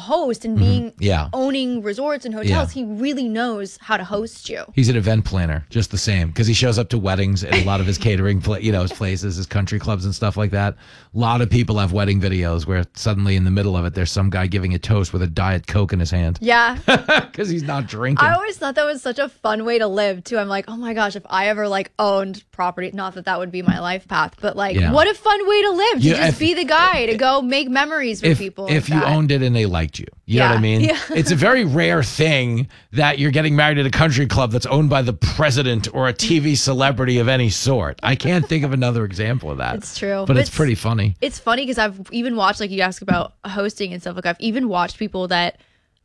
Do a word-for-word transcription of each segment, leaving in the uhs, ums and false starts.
host and being Mm-hmm. yeah. owning resorts and hotels. Yeah. He really knows how to host you. He's an event planner, just the same, because he shows up to weddings and a lot of his catering, pla- you know, his places, his country clubs and stuff like that. A lot of people have wedding videos where suddenly in the middle of it, there's some guy giving a toast with a Diet Coke in his hand. Yeah. Because he's not drinking. I always thought that was such a fun way to live too. I'm like, oh my gosh, if I ever like owned property, not that that would be my life path, but like, Yeah. what a fun way to live, to Yeah, just if- be the guy, to go make memories with if, people. If like you that. owned it and they liked you. You know Yeah. what I mean? Yeah. It's a very rare thing that you're getting married at a country club that's owned by the president or a T V celebrity of any sort. I can't think of another example of that. It's true. But But it's it's- pretty funny. It's funny because I've even watched, like you ask about hosting and stuff, like I've even watched people that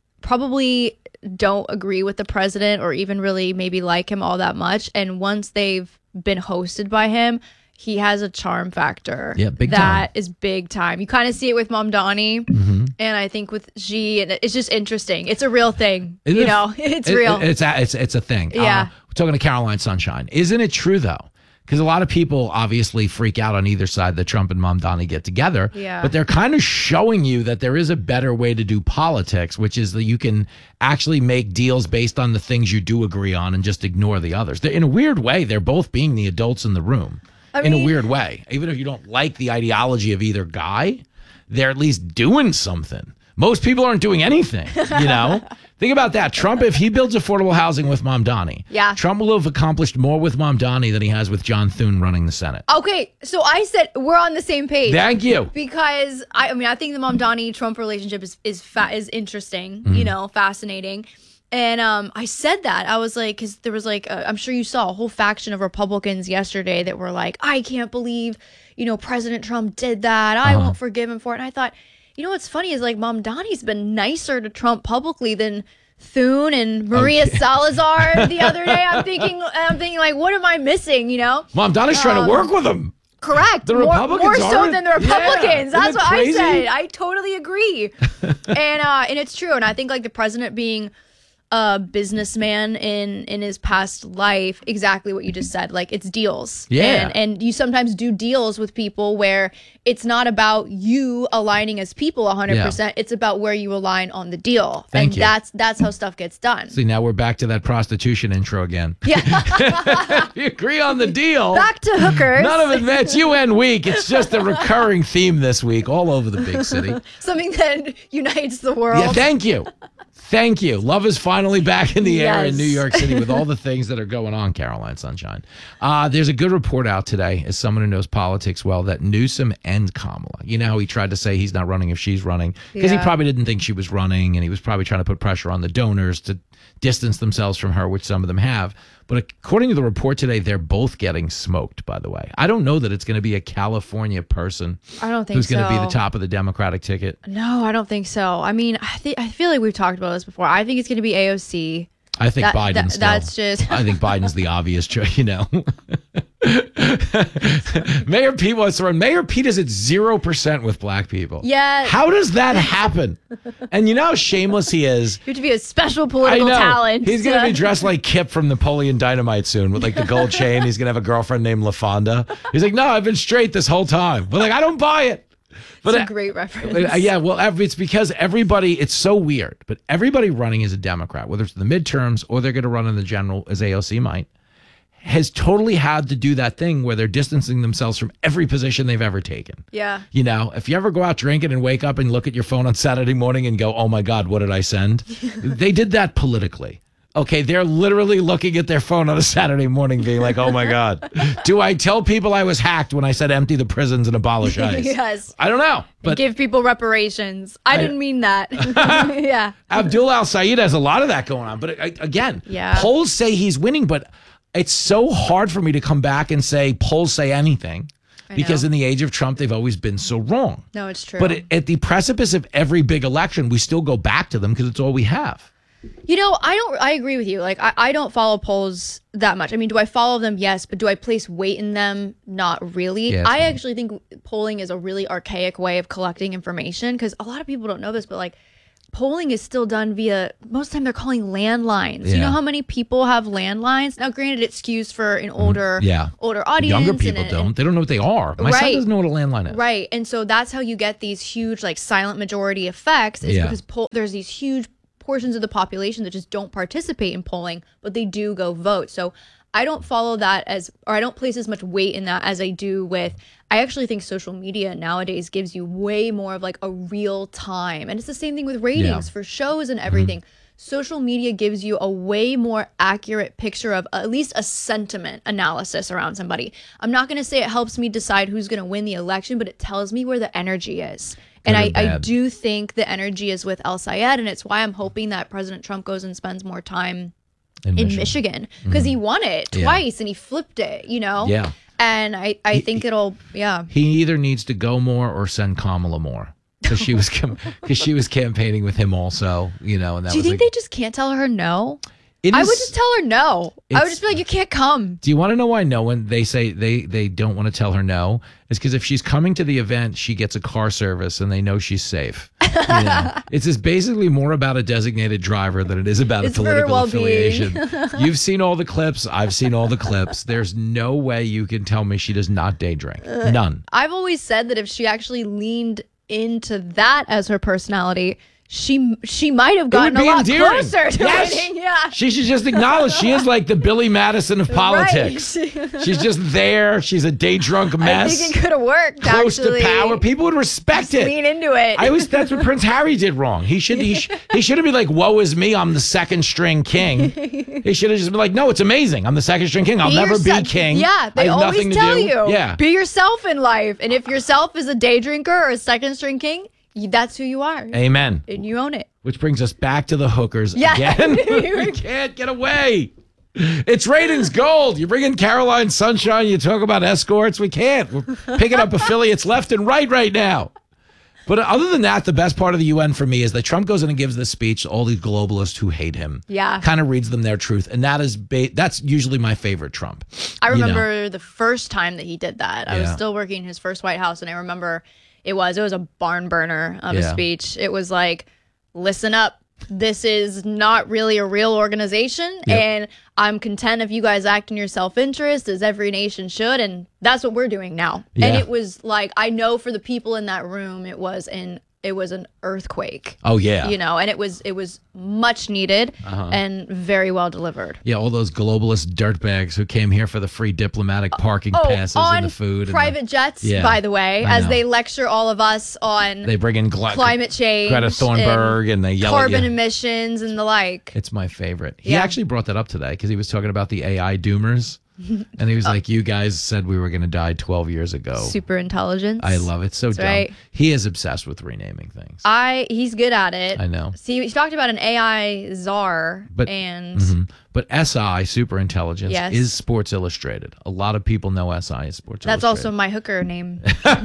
probably don't agree with the president or even really maybe like him all that much. And once they've been hosted by him, he has a charm factor Yeah, big that time. is big time. You kind of see it with Mom Donnie, Mm-hmm. and I think with Xi, and it's just interesting. It's a real thing, Isn't you it- know. It's it- real. it- it's, a, it's, it's a thing. Yeah. Uh, we're talking to Caroline Sunshine. Isn't it true, though? Because a lot of people obviously freak out on either side that Trump and Mom Donnie get together. Yeah. But they're kind of showing you that there is a better way to do politics, which is that you can actually make deals based on the things you do agree on and just ignore the others. They're, in a weird way, they're both being the adults in the room. I in a mean- weird way. Even if you don't like the ideology of either guy, they're at least doing something. Most people aren't doing anything, you know? Think about that. Trump, if he builds affordable housing with Mom Donnie, Yeah. Trump will have accomplished more with Mom Donnie than he has with John Thune running the Senate. Okay, so I said we're on the same page. Thank you. Because I, I mean, I think the Mom Donnie Trump relationship is is fa- is interesting, Mm-hmm. you know, fascinating. And um, I said that I was like, because there was like, i I'm sure you saw a whole faction of Republicans yesterday that were like, I can't believe, you know, President Trump did that. I Uh-huh. won't forgive him for it. And I thought, you know, what's funny is like Mom Donnie's been nicer to Trump publicly than Thune and Maria Okay. Salazar the other day. I'm thinking, I'm thinking like, what am I missing? You know? Mom Donnie's trying Um, to work with him. Correct. The more, Republicans more so aren't? than the Yeah. Republicans. Isn't That's it what crazy? I said. I totally agree. and uh, and it's true. And I think like the president being a businessman in in his past life, exactly what you just said. Like it's deals. Yeah. And, and you sometimes do deals with people where it's not about you aligning as people one hundred percent. It's about where you align on the deal. Thank and you. that's that's how stuff gets done. See, now we're back to that prostitution intro again. Yeah. You agree on the deal. Back to hookers. None of it, that's U N week. It's just a recurring theme this week all over the big city. Something that unites the world. Yeah, thank you. Thank you. Love is finally back in the air in Yes. New York City with all the things that are going on, Caroline Sunshine. Uh, there's a good report out today, as someone who knows politics well, that Newsom and Kamala, you know how he tried to say he's not running if she's running, because Yeah. he probably didn't think she was running, and he was probably trying to put pressure on the donors to distance themselves from her, which some of them have. But according to the report today, they're both getting smoked, by the way. I don't know that it's going to be a California person I don't think who's going to be so. the top of the Democratic ticket. No, I don't think so. I mean, I, th- I feel like we've talked about this before. I think it's going to be A O C. I think That- Biden. that- still. that's just- I think Biden's the obvious choice. You know, Mayor Pete wants to run. Mayor Pete is at zero percent with black people. Yeah. How does that happen? And you know how shameless he is. You have to be a special I political know. talent. He's gonna to- be dressed like Kip from Napoleon Dynamite soon, with like the gold chain. He's gonna have a girlfriend named LaFonda. He's like, no, I've been straight this whole time. But like, I don't buy it. But It's a uh, great reference. Uh, yeah, well, ev- it's because everybody, it's so weird, but everybody running as a Democrat, whether it's the midterms or they're going to run in the general, as A O C might, has totally had to do that thing where they're distancing themselves from every position they've ever taken. Yeah. You know, if you ever go out drinking and wake up and look at your phone on Saturday morning and go, oh my God, what did I send? They did that politically. Okay, they're literally looking at their phone on a Saturday morning being like, oh my God, do I tell people I was hacked when I said empty the prisons and abolish ICE? Yes. I don't know. But Give people reparations. I, didn't mean that. yeah. Abdul Al Saeed has a lot of that going on. But uh, again, Yeah. polls say he's winning, but it's so hard for me to come back and say polls say anything because know. in the age of Trump, they've always been so wrong. No, it's true. But at the precipice of every big election, we still go back to them because it's all we have. You know, I don't. I agree with you. Like, I, I don't follow polls that much. I mean, do I follow them? Yes, but do I place weight in them? Not really. Yeah, it's I fine. actually think polling is a really archaic way of collecting information because a lot of people don't know this, but like polling is still done via, most of the time they're calling landlines. You Yeah. know how many people have landlines? Now, granted, it skews for an older, Yeah. older audience. Younger people and, don't. They don't know what they are. My son Right. doesn't know what a landline is. Right. And so that's how you get these huge, like, silent majority effects is Yeah. because poll- there's these huge portions of the population that just don't participate in polling, but they do go vote. So I don't follow that as, or I don't place as much weight in that as I do with, I actually think social media nowadays gives you way more of like a real time. And it's the same thing with ratings Yeah. for shows and everything. Social media gives you a way more accurate picture of at least a sentiment analysis around somebody. I'm not going to say it helps me decide who's going to win the election, but it tells me where the energy is. And Good or I, I bad. do think the energy is with El Sayed, and it's why I'm hoping that President Trump goes and spends more time In, in Michigan. Michigan because he won it Yeah. twice and he flipped it, you know? Yeah. And I, I think it'll, yeah. He either needs to go more or send Kamala more. Because she was because she was campaigning with him also, you know, and that Do you was think like, they just can't tell her no? it I is- would just tell her no. I would It's- just be like, you can't come. Do you want to know why no one they say they they don't want to tell her no? It's because if she's coming to the event, she gets a car service and they know she's safe. You know? It's just basically more about a designated driver than it is about It's a for her political well-being. affiliation. You've seen all the clips. I've seen all the clips. There's no way you can tell me she does not day drink. None. I've always said that if she actually leaned into that as her personality, she she might have gotten a be lot endearing. closer to Yes. winning. Yeah. She should just acknowledge she is like the Billy Madison of politics. Right. She's just there. She's a day drunk I mess. think it could have worked. Close actually. to power. People would respect it. Lean into it. I always that's what Prince Harry did wrong. He should he, sh- he shouldn't be like, "Woe is me, I'm the second string king." He should have just been like, "No, it's amazing. I'm the second string king. I'll Be never yourself. be king." Yeah, they I have always nothing to tell do. you. Yeah. Be yourself in life. And if yourself is a day drinker or a second string king, you- that's who you are. Amen. And you own it. Which brings us back to the hookers Yeah. again. We can't get away. It's ratings gold. You bring in Caroline Sunshine, you talk about escorts. We can't. We're picking up affiliates left and right right now. But other than that, the best part of the U N for me is that Trump goes in and gives this speech to all these globalists who hate him. Yeah. Kind of reads them their truth. And that is ba- that's usually my favorite Trump. I You know? remember the first time that he did that. I was Yeah. still working in his first White House, and I remember it was it was a barn burner of a Yeah. speech. It was like, listen up. This is not really a real organization, Yep. and I'm content if you guys act in your self-interest, as every nation should, and that's what we're doing now. And Yeah. it was like, I know for the people in that room, it was an it was an earthquake. Oh, yeah. You know, and it was it was much needed Uh-huh. and very well delivered. Yeah, all those globalist dirtbags who came here for the free diplomatic parking passes Oh, on and the food. and private the, jets, Yeah, by the way, I as know. they lecture all of us on they bring in gla- climate change, Greta Thunberg and, and they yell carbon at you. emissions and the like. It's my favorite. He Yeah. actually brought that up today because he was talking about the A I doomers. And he was like, you guys said we were going to die twelve years ago. Super intelligence. I love it. So dumb. right. He is obsessed with renaming things. I he's good at it. I know. See, he talked about an A I czar, But- and Mhm. But S I, super intelligence, Yes. is Sports Illustrated. A lot of people know S I is Sports that's also Illustrated. my hooker name.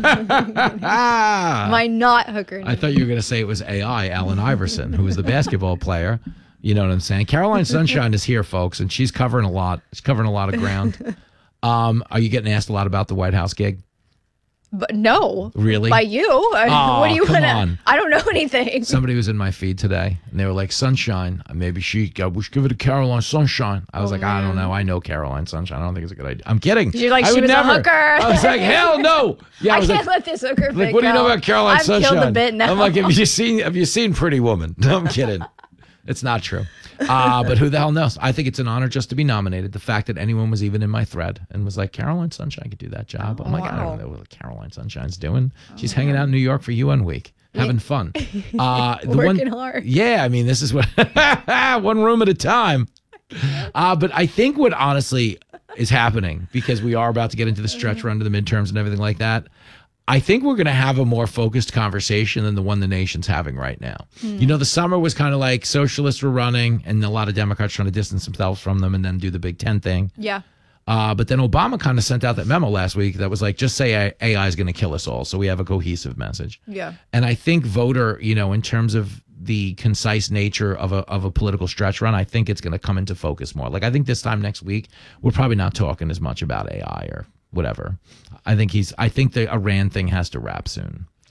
ah! my not hooker name. I thought you were going to say it was A I, Allen Iverson, who was the basketball player. You know what I'm saying? Caroline Sunshine is here, folks, and she's covering a lot. She's covering a lot of ground. Um, are you getting asked a lot about the White House gig? but no, Really? by you. Aw, what do you come want on. to? I don't know anything. Somebody was in my feed today, and they were like, Sunshine, maybe she, God, we should give it to Caroline Sunshine. I was Oh, like, I don't know. I know Caroline Sunshine. I don't think it's a good idea. I'm kidding. You're like, I she would was a never. hooker. I was like, hell no. Yeah, I I was can't like, let this hooker like, pick what do you know go. about Caroline I've Sunshine? killed a bit now. I'm like, have you seen, have you seen Pretty Woman? No, I'm kidding. It's not true. Uh, but who the hell knows? I think it's an honor just to be nominated. The fact that anyone was even in my thread and was like, Caroline Sunshine could do that job. I'm like, I wow. don't know what Caroline Sunshine's doing. She's hanging out in New York for U N week, having fun. Uh, the Working one, hard. Yeah, I mean, this is what, one room at a time. Uh, but I think what honestly is happening, because we are about to get into the stretch run to the midterms and everything like that, I think we're going to have a more focused conversation than the one the nation's having right now. You know, the summer was kind of like socialists were running and a lot of Democrats trying to distance themselves from them and then do the Big Ten thing. Yeah. Uh, but then Obama kind of sent out that memo last week that was like, just say A I is going to kill us all. So we have a cohesive message. Yeah. And I think voter, you know, in terms of the concise nature of a of a political stretch run, I think it's going to come into focus more. Like, I think this time next week, we're probably not talking as much about A I or whatever. I think he's, I think the Iran thing has to wrap soon.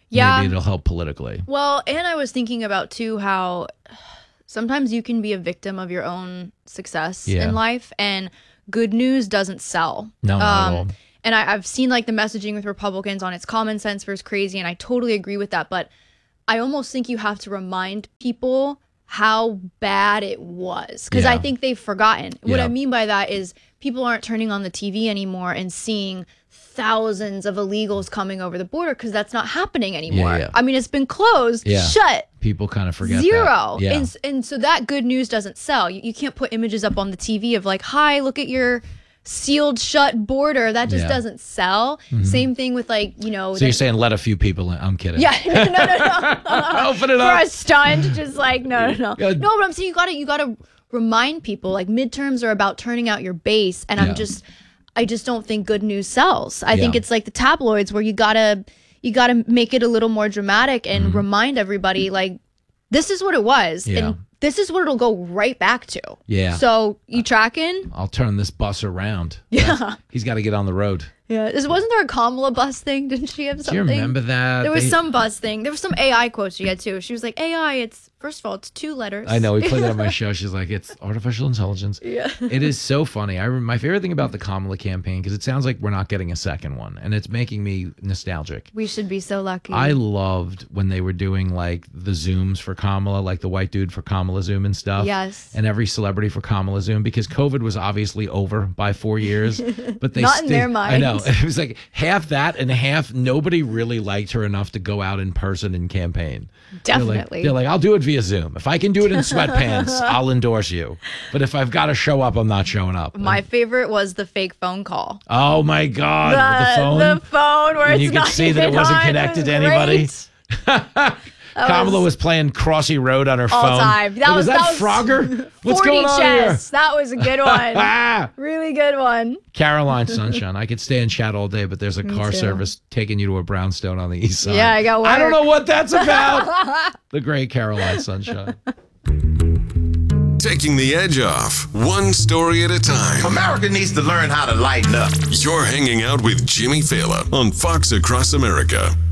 Yeah. maybe it'll help politically. Well, and I was thinking about too how sometimes you can be a victim of your own success Yeah. in life, and good news doesn't sell. No, not at all. And I, I've seen like the messaging with Republicans on it's common sense versus crazy, and I totally agree with that. But I almost think you have to remind people how bad it was, because Yeah. I think they've forgotten. What Yeah. I mean by that is people aren't turning on the T V anymore and seeing thousands of illegals coming over the border, because that's not happening anymore. Yeah, yeah. I mean, it's been closed, Yeah. shut. People kind of forget Zero. that. Yeah. And, and so that good news doesn't sell. You, you can't put images up on the T V of like, hi, look at your sealed shut border. That just Yeah. doesn't sell. Same thing with like, you know. So the- you're saying let a few people in. I'm kidding. yeah, no, no, no, no. Open it For up. a stunt, just like, no, no, no. Yeah. No, but I'm saying you gotta, you gotta remind people, like midterms are about turning out your base. And Yeah. I'm just, I just don't think good news sells. I think Yeah. it's like the tabloids where you gotta, you gotta make it a little more dramatic and remind everybody like, this is what it was. Yeah. And this is what it'll go right back to. Yeah. So you tracking? I'll turn this bus around. Yeah. That's- He's got to get on the road. Yeah. Is, wasn't there a Kamala bus thing? Didn't she have Do something? you remember that? There was They- some bus thing. There was some A I quote she had too. She was like, A I, it's, first of all, it's two letters. I know. We played that on my show. She's like, it's artificial intelligence. Yeah. It is so funny. I rem- My favorite thing about the Kamala campaign, because it sounds like we're not getting a second one, and it's making me nostalgic. We should be so lucky. I loved when they were doing like the Zooms for Kamala, like the white dude for Kamala Zoom and stuff. Yes. And every celebrity for Kamala Zoom, because COVID was obviously over by four years. But they Not in sti- their I know. minds. It was like half that and half nobody really liked her enough to go out in person and campaign. They're like- Definitely. They're like, I'll do it via Zoom. If I can do it in sweatpants, I'll endorse you. But if I've got to show up, I'm not showing up. My favorite was the fake phone call. Oh my God. the phone. The phone where And it's you could not see that it even wasn't on. connected to It was anybody. great. Kamala was playing Crossy Road on her All phone. time. That Like, was- is that, that was Frogger? What's forty going on chess. That was a good one. here? Ah! Really good one. Caroline Sunshine. I could stay and chat all day, but there's a car too. service taking you to a brownstone on the east side. Yeah, I got I don't work. know what that's about. The great Caroline Sunshine. Taking the edge off, one story at a time. America needs to learn how to lighten up. You're hanging out with Jimmy Fallon on Fox Across America.